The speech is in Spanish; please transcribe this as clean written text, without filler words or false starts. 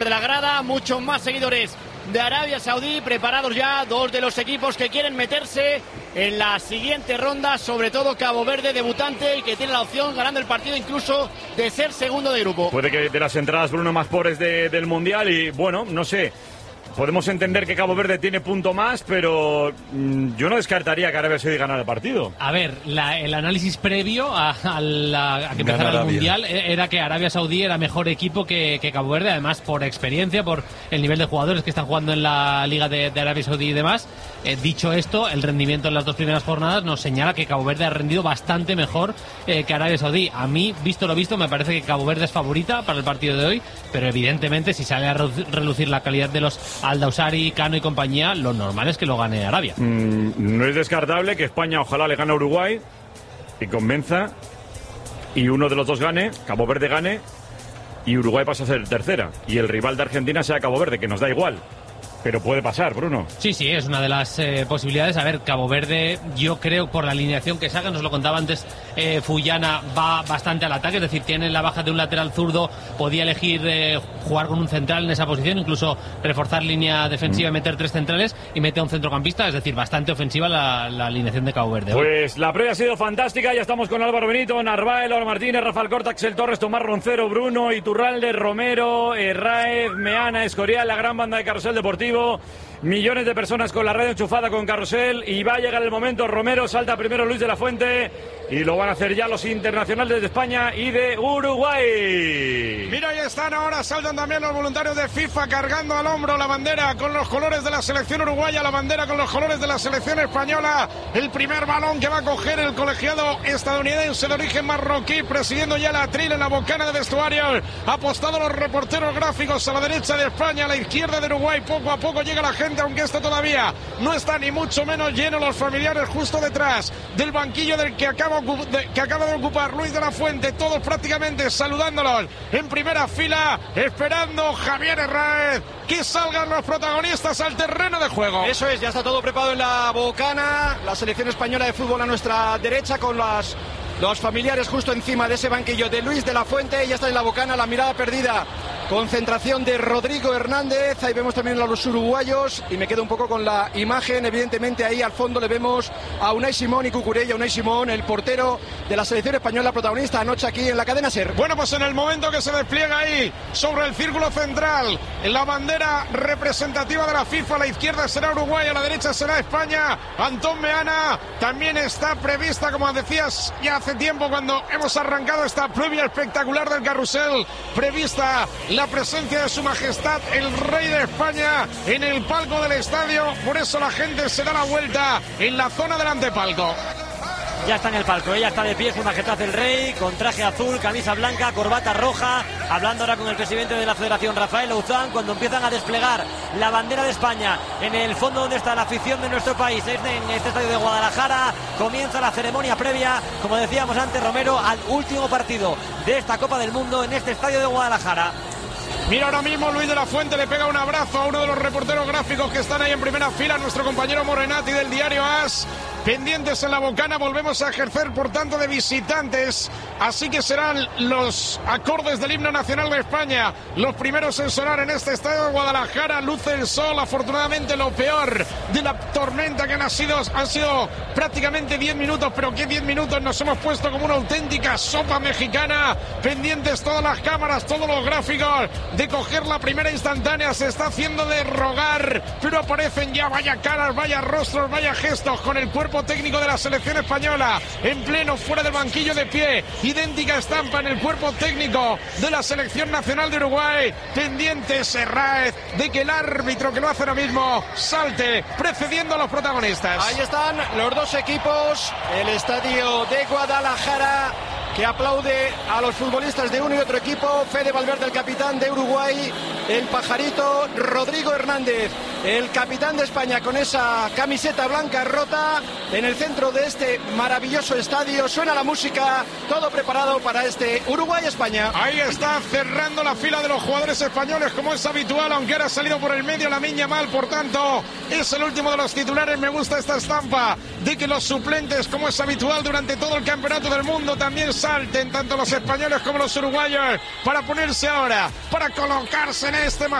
de la grada, muchos más seguidores de Arabia Saudí, preparados ya dos de los equipos que quieren meterse en la siguiente ronda, sobre todo Cabo Verde, debutante, y que tiene la opción, ganando el partido, incluso de ser segundo de grupo. Puede que de las entradas, Bruno, más pobres del Mundial, y bueno, no sé. Podemos entender que Cabo Verde tiene punto más, pero yo no descartaría que Arabia Saudí ganara el partido. A ver, el análisis previo a que empezara el Mundial era que Arabia Saudí era mejor equipo que Cabo Verde, además por experiencia, por el nivel de jugadores que están jugando en la Liga de Arabia Saudí y demás. Dicho esto, el rendimiento en las dos primeras jornadas nos señala que Cabo Verde ha rendido bastante mejor que Arabia Saudí. A mí, visto lo visto, me parece que Cabo Verde es favorita para el partido de hoy, pero evidentemente si sale a relucir la calidad de los Aldausari, Cano y compañía, lo normal es que lo gane Arabia. No es descartable que España ojalá le gane a Uruguay y convenza, y uno de los dos gane, Cabo Verde gane, y Uruguay pasa a ser tercera, y el rival de Argentina sea Cabo Verde, que nos da igual. Pero puede pasar, Bruno. Sí, es una de las posibilidades. A ver, Cabo Verde, yo creo, por la alineación que saca, nos lo contaba antes Fullana, va bastante al ataque, es decir, tiene la baja de un lateral zurdo, podía elegir jugar con un central en esa posición, incluso reforzar línea defensiva y meter tres centrales, y mete a un centrocampista, es decir, bastante ofensiva la alineación de Cabo Verde. Pues la previa ha sido fantástica, ya estamos con Álvaro Benito, Narváez, Laura Martínez, Rafael Corta, Axel Torres, Tomás Roncero, Bruno, Iturralde, Romero, Raez, Meana, Escorial, la gran banda de Carrusel Deportivo. Millones de personas con la radio enchufada con Carrusel, y va a llegar el momento. Romero, salta primero Luis de la Fuente, y lo van a hacer ya los internacionales de España y de Uruguay. Mira, ahí están ahora, saltan también los voluntarios de FIFA cargando al hombro la bandera con los colores de la selección uruguaya, la bandera con los colores de la selección española. El primer balón que va a coger el colegiado estadounidense de origen marroquí, presidiendo ya la atril en la bocana de vestuario. Apostado los reporteros gráficos a la derecha de España, a la izquierda de Uruguay. Poco a poco llega la gente, aunque esto todavía no está ni mucho menos lleno. Los familiares justo detrás del banquillo del que acaba de ocupar Luis de la Fuente, todos prácticamente saludándolos en primera fila, esperando Javier Herráez que salgan los protagonistas al terreno de juego. Eso es, ya está todo preparado en la bocana, la selección española de fútbol a nuestra derecha, con los familiares justo encima de ese banquillo de Luis de la Fuente. Ya está en la bocana, la mirada perdida, concentración de Rodrigo Hernández. Ahí vemos también a los uruguayos, y me quedo un poco con la imagen. Evidentemente ahí al fondo le vemos a Unai Simón y Cucurella. Unai Simón, el portero de la selección española, protagonista anoche aquí en la cadena SER. Bueno, pues en el momento que se despliega ahí sobre el círculo central la bandera representativa de la FIFA, a la izquierda será Uruguay, a la derecha será España. Antón Meana también está prevista, como decías ya hace tiempo cuando hemos arrancado esta previa espectacular del Carrusel, prevista la presencia de su majestad el rey de España en el palco del estadio. Por eso la gente se da la vuelta en la zona del antepalco. Ya está en el palco, ya está de pie su majestad el rey, con traje azul, camisa blanca, corbata roja, hablando ahora con el presidente de la federación, Rafael Louzán, cuando empiezan a desplegar la bandera de España en el fondo donde está la afición de nuestro país, en este estadio de Guadalajara. Comienza la ceremonia previa, como decíamos antes, Romero, al último partido de esta Copa del Mundo en este estadio de Guadalajara. Mira, ahora mismo Luis de la Fuente le pega un abrazo a uno de los reporteros gráficos que están ahí en primera fila, nuestro compañero Morenati del diario AS. Pendientes en la bocana, volvemos a ejercer por tanto de visitantes, así que serán los acordes del himno nacional de España los primeros en sonar en este estadio de Guadalajara. Luce el sol, afortunadamente lo peor de la tormenta que han sido prácticamente 10 minutos, pero ¿qué 10 minutos? Nos hemos puesto como una auténtica sopa mexicana. Pendientes todas las cámaras, todos los gráficos de coger la primera instantánea. Se está haciendo de rogar, pero aparecen ya vaya caras, vaya rostros, vaya gestos con el cuerpo técnico de la selección española en pleno, fuera del banquillo, de pie. Idéntica estampa en el cuerpo técnico de la selección nacional de Uruguay. Pendiente Herráez de que el árbitro, que lo hace ahora mismo, salte precediendo a los protagonistas. Ahí están los dos equipos, el estadio de Guadalajara, que aplaude a los futbolistas de uno y otro equipo. Fede Valverde, el capitán de Uruguay, el pajarito Rodrigo Hernández, el capitán de España, con esa camiseta blanca rota en el centro de este maravilloso estadio. Suena la música, todo preparado para este Uruguay-España. Ahí está cerrando la fila de los jugadores españoles, como es habitual, aunque ahora ha salido por el medio Lamine Yamal, por tanto es el último de los titulares. Me gusta esta estampa de que los suplentes, como es habitual durante todo el campeonato del mundo, también salten, tanto los españoles como los uruguayos, para ponerse ahora, para colocarse en este